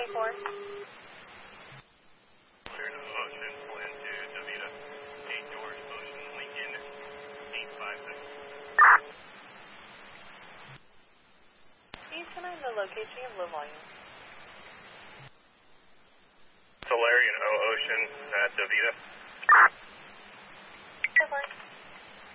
24. Clear to Ocean, plan to Davita. 8 George, Ocean, Lincoln, 856. Can you tell me the location of low volume? Solarian, Ocean, at Davita.